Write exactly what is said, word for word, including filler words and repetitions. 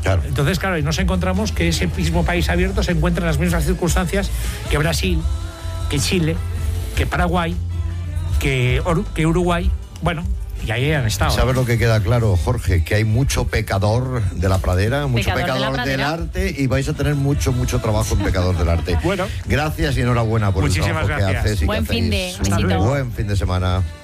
Claro. Entonces, claro, y nos encontramos que ese mismo país abierto se encuentra en las mismas circunstancias que Brasil, que Chile, que Paraguay, que, Or- que Uruguay. Bueno, y ahí han estado. ¿Sabes lo que queda claro, Jorge? Que hay mucho pecador de la pradera, mucho Pecador de la pecador del pradera. arte, y vais a tener mucho, mucho trabajo en Pecador del Arte. Bueno. Gracias y enhorabuena por el Muchísimas trabajo gracias. que haces y Buen que fin de- hacéis. besito. Buen fin de semana.